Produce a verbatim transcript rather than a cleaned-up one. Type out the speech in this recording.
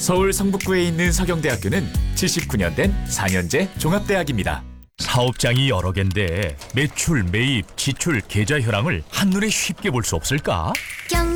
서울 성북구에 있는 서경대학교는 칠십구 년 된 사 년제 종합대학입니다. 사업장이 여러 갠데 매출, 매입, 지출, 계좌 현황을 한눈에 쉽게 볼 수 없을까? 경